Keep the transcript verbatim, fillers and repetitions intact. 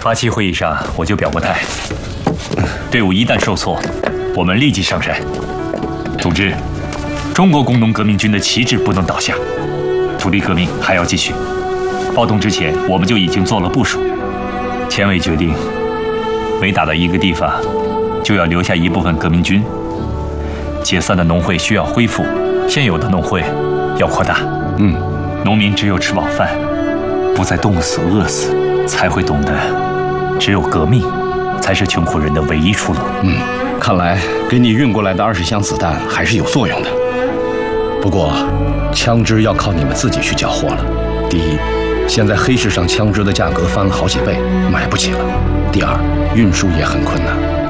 八七会议上我就表过态，队伍一旦受挫，我们立即上山。总之，中国工农革命军的旗帜不能倒下，土地革命还要继续。暴动之前，我们就已经做了部署。前委决定，每打到一个地方，就要留下一部分革命军。解散的农会需要恢复，现有的农会要扩大。 嗯， 农民只有吃饱饭，不再冻死饿死，才会懂得，只有革命才是穷苦人的唯一出路。 嗯，看来给你运过来的二十箱子弹还是有作用的。不过，枪支要靠你们自己去缴获了。第一，现在黑市上枪支的价格翻了好几倍，买不起了；第二，运输也很困难。